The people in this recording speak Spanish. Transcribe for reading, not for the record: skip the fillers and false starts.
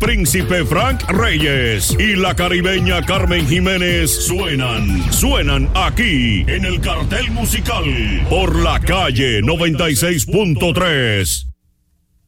príncipe Frank Reyes y la caribeña Carmen Jiménez suenan aquí en el cartel musical por la calle 96.3.